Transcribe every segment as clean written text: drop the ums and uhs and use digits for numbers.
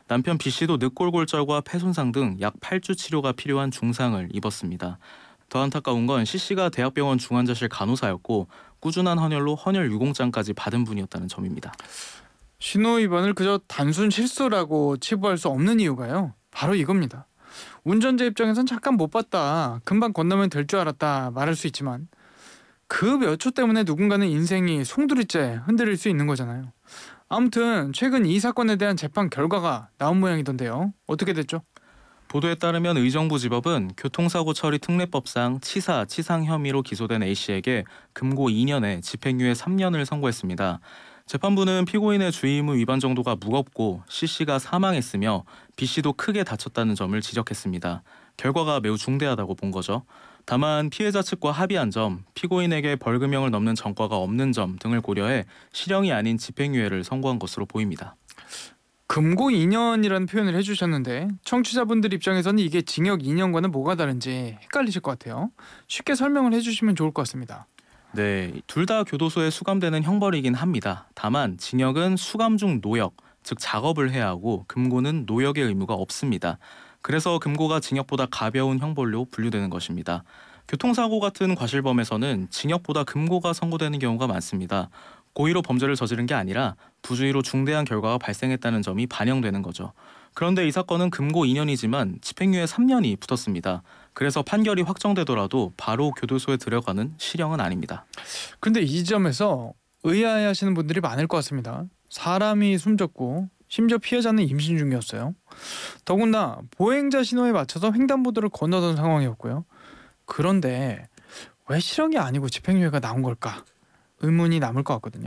남편 B 씨도 늑골골절과 폐 손상 등 약 8주 치료가 필요한 중상을 입었습니다. 더 안타까운 건 C 씨가 대학병원 중환자실 간호사였고 꾸준한 헌혈로 헌혈 유공장까지 받은 분이었다는 점입니다. 신호 위반을 그저 단순 실수라고 치부할 수 없는 이유가요. 바로 이겁니다. 운전자 입장에선 잠깐 못 봤다, 금방 건너면 될 줄 알았다 말할 수 있지만 그 몇 초 때문에 누군가는 인생이 송두리째 흔들릴 수 있는 거잖아요. 아무튼 최근 이 사건에 대한 재판 결과가 나온 모양이던데요. 어떻게 됐죠? 보도에 따르면 의정부지법은 교통사고 처리 특례법상 치사, 치상 혐의로 기소된 A씨에게 금고 2년에 집행유예 3년을 선고했습니다. 재판부는 피고인의 주의의무 위반 정도가 무겁고 C씨가 사망했으며 B씨도 크게 다쳤다는 점을 지적했습니다. 결과가 매우 중대하다고 본 거죠. 다만 피해자 측과 합의한 점, 피고인에게 벌금형을 넘는 전과가 없는 점 등을 고려해 실형이 아닌 집행유예를 선고한 것으로 보입니다. 금고 2년이라는 표현을 해주셨는데 청취자분들 입장에서는 이게 징역 2년과는 뭐가 다른지 헷갈리실 것 같아요. 쉽게 설명을 해주시면 좋을 것 같습니다. 네, 둘 다 교도소에 수감되는 형벌이긴 합니다. 다만 징역은 수감 중 노역, 즉 작업을 해야 하고 금고는 노역의 의무가 없습니다. 그래서 금고가 징역보다 가벼운 형벌로 분류되는 것입니다. 교통사고 같은 과실범에서는 징역보다 금고가 선고되는 경우가 많습니다. 고의로 범죄를 저지른 게 아니라 부주의로 중대한 결과가 발생했다는 점이 반영되는 거죠. 그런데 이 사건은 금고 2년이지만 집행유예 3년이 붙었습니다. 그래서 판결이 확정되더라도 바로 교도소에 들어가는 실형은 아닙니다. 근데 이 점에서 의아해하시는 분들이 많을 것 같습니다. 사람이 숨졌고 심지어 피해자는 임신 중이었어요. 더군다나 보행자 신호에 맞춰서 횡단보도를 건너던 상황이었고요. 그런데 왜 실형이 아니고 집행유예가 나온 걸까? 의문이 남을 것 같거든요.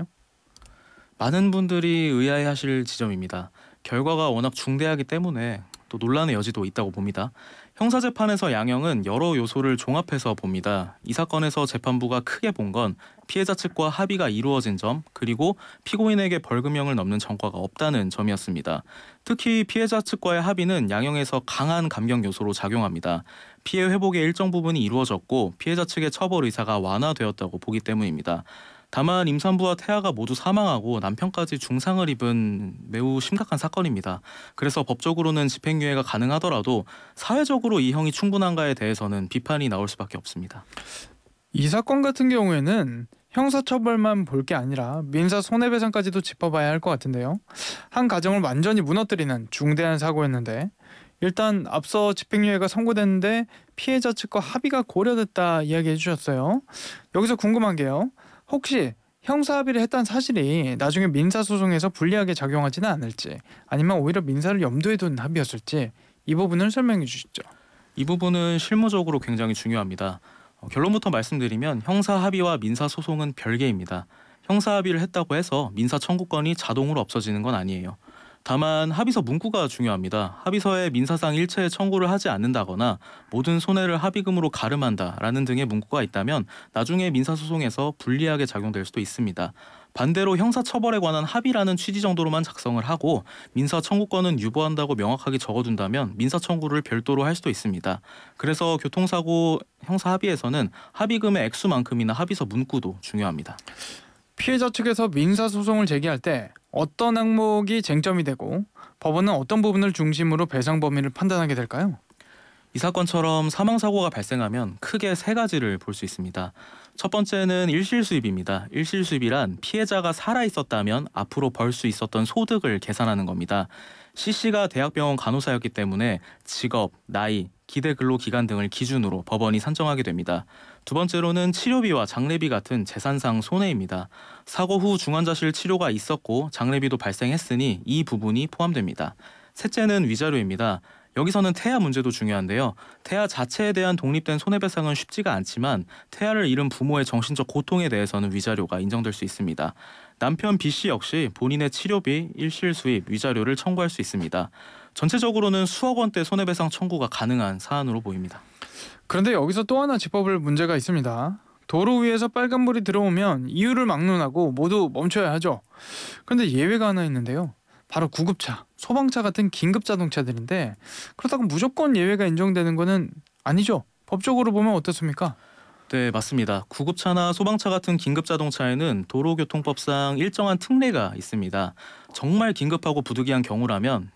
많은 분들이 의아해하실 지점입니다. 결과가 워낙 중대하기 때문에 또 논란의 여지도 있다고 봅니다. 형사재판에서 양형은 여러 요소를 종합해서 봅니다. 이 사건에서 재판부가 크게 본 건 피해자 측과 합의가 이루어진 점, 그리고 피고인에게 벌금형을 넘는 전과가 없다는 점이었습니다. 특히 피해자 측과의 합의는 양형에서 강한 감경 요소로 작용합니다. 피해 회복의 일정 부분이 이루어졌고 피해자 측의 처벌 의사가 완화되었다고 보기 때문입니다. 다만 임산부와 태아가 모두 사망하고 남편까지 중상을 입은 매우 심각한 사건입니다. 그래서 법적으로는 집행유예가 가능하더라도 사회적으로 이 형이 충분한가에 대해서는 비판이 나올 수밖에 없습니다. 이 사건 같은 경우에는 형사처벌만 볼 게 아니라 민사 손해배상까지도 짚어봐야 할 것 같은데요. 한 가정을 완전히 무너뜨리는 중대한 사고였는데 일단 앞서 집행유예가 선고됐는데 피해자 측과 합의가 고려됐다 이야기해 주셨어요. 여기서 궁금한 게요. 혹시 형사 합의를 했다는 사실이 나중에 민사소송에서 불리하게 작용하지는 않을지, 아니면 오히려 민사를 염두에 둔 합의였을지 이 부분을 설명해 주시죠. 이 부분은 실무적으로 굉장히 중요합니다. 결론부터 말씀드리면 형사 합의와 민사 소송은 별개입니다. 형사 합의를 했다고 해서 민사 청구권이 자동으로 없어지는 건 아니에요. 다만 합의서 문구가 중요합니다. 합의서에 민사상 일체의 청구를 하지 않는다거나 모든 손해를 합의금으로 가름한다라는 등의 문구가 있다면 나중에 민사소송에서 불리하게 작용될 수도 있습니다. 반대로 형사처벌에 관한 합의라는 취지 정도로만 작성을 하고 민사 청구권은 유보한다고 명확하게 적어둔다면 민사 청구를 별도로 할 수도 있습니다. 그래서 교통사고 형사 합의에서는 합의금의 액수만큼이나 합의서 문구도 중요합니다. 피해자 측에서 민사소송을 제기할 때 어떤 항목이 쟁점이 되고 법원은 어떤 부분을 중심으로 배상 범위를 판단하게 될까요? 이 사건처럼 사망사고가 발생하면 크게 세 가지를 볼 수 있습니다. 첫 번째는 일실수입입니다. 일실수입이란 피해자가 살아있었다면 앞으로 벌 수 있었던 소득을 계산하는 겁니다. C씨가 대학병원 간호사였기 때문에 직업, 나이, 기대 근로기간 등을 기준으로 법원이 산정하게 됩니다. 두 번째로는 치료비와 장례비 같은 재산상 손해입니다. 사고 후 중환자실 치료가 있었고 장례비도 발생했으니 이 부분이 포함됩니다. 셋째는 위자료입니다. 여기서는 태아 문제도 중요한데요. 태아 자체에 대한 독립된 손해배상은 쉽지가 않지만 태아를 잃은 부모의 정신적 고통에 대해서는 위자료가 인정될 수 있습니다. 남편 B씨 역시 본인의 치료비, 일실수입, 위자료를 청구할 수 있습니다. 전체적으로는 수억 원대 손해배상 청구가 가능한 사안으로 보입니다. 그런데 여기서 또 하나 짚어볼 문제가 있습니다. 도로 위에서 빨간불이 들어오면 이유를 막론하고 모두 멈춰야 하죠. 그런데 예외가 하나 있는데요. 바로 구급차, 소방차 같은 긴급 자동차들인데 그렇다고 무조건 예외가 인정되는 거는 아니죠. 법적으로 보면 어떻습니까? 네, 맞습니다. 구급차나 소방차 같은 긴급 자동차에는 도로교통법상 일정한 특례가 있습니다. 정말 긴급하고 부득이한 경우라면